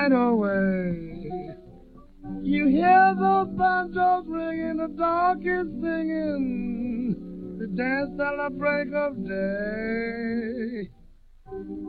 night away. You hear the banjos ringing, the dog is singing, the dance till the break of day.